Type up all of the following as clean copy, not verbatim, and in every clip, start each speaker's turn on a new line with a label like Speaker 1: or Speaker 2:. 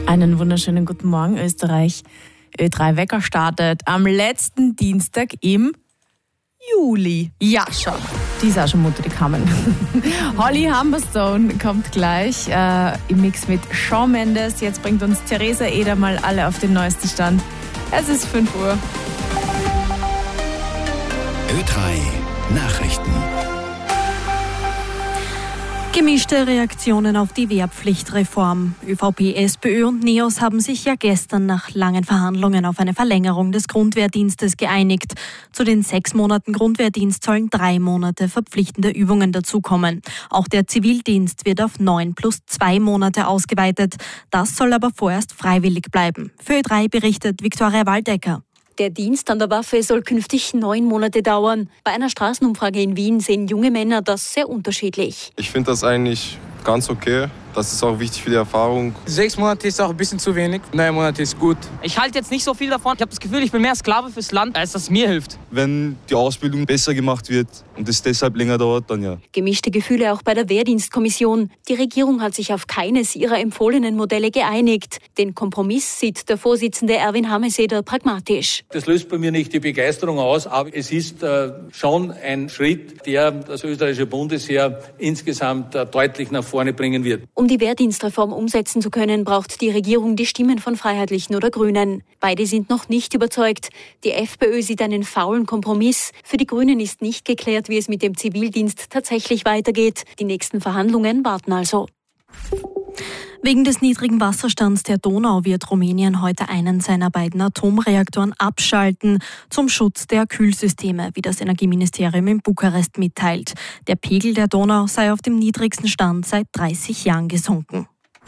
Speaker 1: Einen wunderschönen guten Morgen, Österreich. Ö3 Wecker startet am letzten Dienstag im Juli. Ja, schon. Die ist auch schon Mutter, die kamen. Holly Humberstone kommt gleich im Mix mit Shawn Mendes. Jetzt bringt uns Theresa Eder mal alle auf den neuesten Stand. Es ist 5 Uhr.
Speaker 2: Ö3 Nachrichten.
Speaker 3: Gemischte Reaktionen auf die Wehrpflichtreform. ÖVP, SPÖ und NEOS haben sich ja gestern nach langen Verhandlungen auf eine Verlängerung des Grundwehrdienstes geeinigt. Zu den 6 Monaten Grundwehrdienst sollen 3 Monate verpflichtende Übungen dazukommen. Auch der Zivildienst wird auf 9 plus 2 Monate ausgeweitet. Das soll aber vorerst freiwillig bleiben. Für Ö3 berichtet Viktoria Waldecker.
Speaker 4: Der Dienst an der Waffe soll künftig 9 Monate dauern. Bei einer Straßenumfrage in Wien sehen junge Männer das sehr unterschiedlich.
Speaker 5: Ich finde das eigentlich ganz okay. Das ist auch wichtig für die Erfahrung.
Speaker 6: 6 Monate ist auch ein bisschen zu wenig. 9 Monate ist gut.
Speaker 7: Ich halte jetzt nicht so viel davon. Ich habe das Gefühl, ich bin mehr Sklave fürs Land, als das mir hilft.
Speaker 8: Wenn die Ausbildung besser gemacht wird und es deshalb länger dauert, dann ja.
Speaker 4: Gemischte Gefühle auch bei der Wehrdienstkommission. Die Regierung hat sich auf keines ihrer empfohlenen Modelle geeinigt. Den Kompromiss sieht der Vorsitzende Erwin Hameseder pragmatisch.
Speaker 9: Das löst bei mir nicht die Begeisterung aus, aber es ist schon ein Schritt, der das österreichische Bundesheer insgesamt deutlich nach vorne bringen wird.
Speaker 4: Um die Wehrdienstreform umsetzen zu können, braucht die Regierung die Stimmen von Freiheitlichen oder Grünen. Beide sind noch nicht überzeugt. Die FPÖ sieht einen faulen Kompromiss. Für die Grünen ist nicht geklärt, wie es mit dem Zivildienst tatsächlich weitergeht. Die nächsten Verhandlungen warten also.
Speaker 3: Wegen des niedrigen Wasserstands der Donau wird Rumänien heute einen seiner beiden Atomreaktoren abschalten, zum Schutz der Kühlsysteme, wie das Energieministerium in Bukarest mitteilt. Der Pegel der Donau sei auf dem niedrigsten Stand seit 30 Jahren gesunken.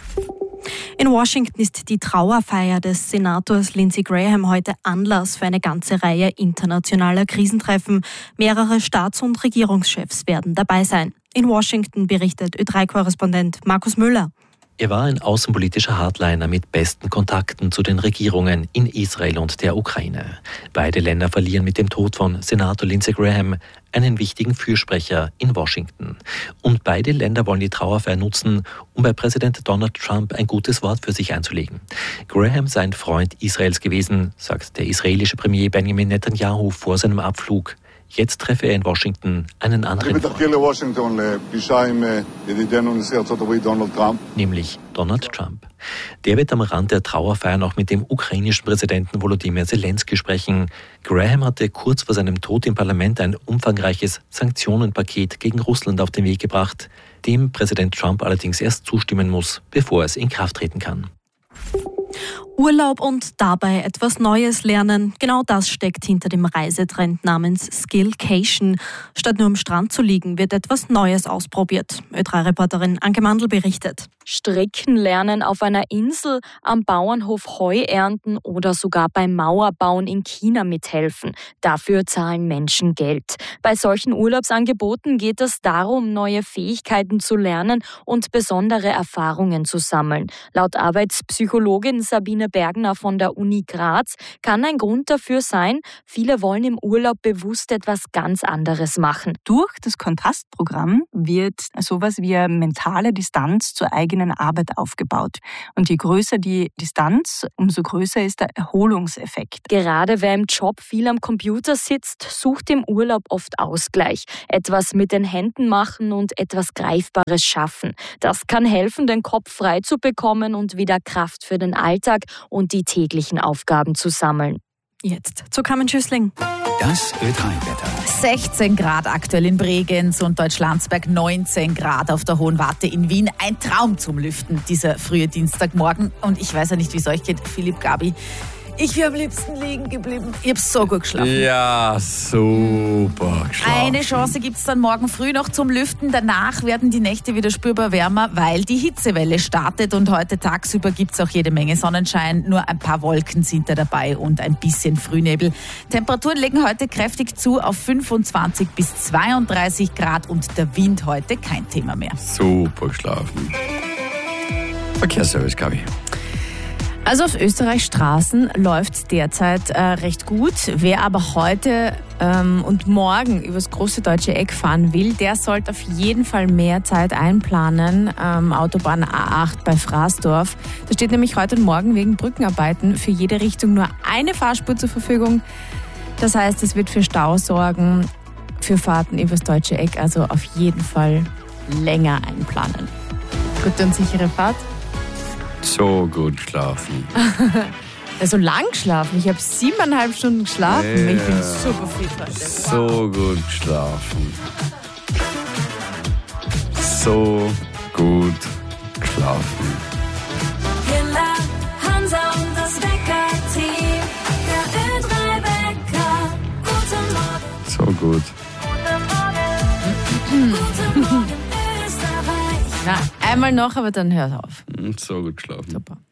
Speaker 3: In Washington ist die Trauerfeier des Senators Lindsey Graham heute Anlass für eine ganze Reihe internationaler Krisentreffen. Mehrere Staats- und Regierungschefs werden dabei sein. In Washington berichtet Ö3-Korrespondent Markus Müller.
Speaker 10: Er war ein außenpolitischer Hardliner mit besten Kontakten zu den Regierungen in Israel und der Ukraine. Beide Länder verlieren mit dem Tod von Senator Lindsey Graham einen wichtigen Fürsprecher in Washington. Und beide Länder wollen die Trauerfeier nutzen, um bei Präsident Donald Trump ein gutes Wort für sich einzulegen. Graham sei ein Freund Israels gewesen, sagt der israelische Premier Benjamin Netanyahu vor seinem Abflug. Jetzt treffe er in Washington einen anderen Freund, nämlich Donald Trump. Der wird am Rand der Trauerfeier noch mit dem ukrainischen Präsidenten Volodymyr Zelensky sprechen. Graham hatte kurz vor seinem Tod im Parlament ein umfangreiches Sanktionenpaket gegen Russland auf den Weg gebracht, dem Präsident Trump allerdings erst zustimmen muss, bevor es in Kraft treten kann.
Speaker 3: Urlaub und dabei etwas Neues lernen. Genau das steckt hinter dem Reisetrend namens Skillcation. Statt nur am Strand zu liegen, wird etwas Neues ausprobiert. Ö3-Reporterin Anke Mandl berichtet.
Speaker 11: Stricken lernen auf einer Insel, am Bauernhof Heu ernten oder sogar beim Mauerbauen in China mithelfen. Dafür zahlen Menschen Geld. Bei solchen Urlaubsangeboten geht es darum, neue Fähigkeiten zu lernen und besondere Erfahrungen zu sammeln. Laut Arbeitspsychologin Sabine Bergner von der Uni Graz kann ein Grund dafür sein, viele wollen im Urlaub bewusst etwas ganz anderes machen.
Speaker 12: Durch das Kontrastprogramm wird sowas wie eine mentale Distanz zur eigenen Arbeit aufgebaut. Und je größer die Distanz, umso größer ist der Erholungseffekt.
Speaker 11: Gerade wer im Job viel am Computer sitzt, sucht im Urlaub oft Ausgleich. Etwas mit den Händen machen und etwas Greifbares schaffen. Das kann helfen, den Kopf frei zu bekommen und wieder Kraft für den Alltag und die täglichen Aufgaben zu sammeln.
Speaker 3: Jetzt zu Carmen Schüssling.
Speaker 2: Das Ö3-Wetter.
Speaker 1: 16 Grad aktuell in Bregenz und Deutschlandsberg, 19 Grad auf der Hohen Warte in Wien. Ein Traum zum Lüften, dieser frühe Dienstagmorgen. Und ich weiß ja nicht, wie es euch geht, Philipp, Gabi. Ich wäre am liebsten liegen geblieben. Ich habe so gut geschlafen.
Speaker 13: Ja, super geschlafen.
Speaker 1: Eine Chance gibt es dann morgen früh noch zum Lüften. Danach werden die Nächte wieder spürbar wärmer, weil die Hitzewelle startet. Und heute tagsüber gibt es auch jede Menge Sonnenschein. Nur ein paar Wolken sind da dabei und ein bisschen Frühnebel. Temperaturen legen heute kräftig zu auf 25 bis 32 Grad. Und der Wind heute kein Thema mehr.
Speaker 13: Super geschlafen. Verkehrsservice, Gabi.
Speaker 1: Also auf Österreichs Straßen läuft derzeit recht gut. Wer aber heute und morgen übers große deutsche Eck fahren will, der sollte auf jeden Fall mehr Zeit einplanen. Autobahn A8 bei Fraßdorf. Da steht nämlich heute und morgen wegen Brückenarbeiten für jede Richtung nur eine Fahrspur zur Verfügung. Das heißt, es wird für Stau sorgen, für Fahrten übers deutsche Eck. Also auf jeden Fall länger einplanen. Gute und sichere Fahrt.
Speaker 13: So gut geschlafen.
Speaker 1: Also lang geschlafen. Ich habe 7,5 Stunden geschlafen.
Speaker 13: Ja.
Speaker 1: Ich bin super fit heute.
Speaker 13: So gut geschlafen. So gut geschlafen.
Speaker 14: Hilla, Hansa und das Wecker-Team. Der Ö3-Wecker. Guten Morgen.
Speaker 13: So gut.
Speaker 14: Guten Morgen, Österreich.
Speaker 1: Na, einmal noch, aber dann hör's auf.
Speaker 13: So gut geschlafen.
Speaker 1: Super.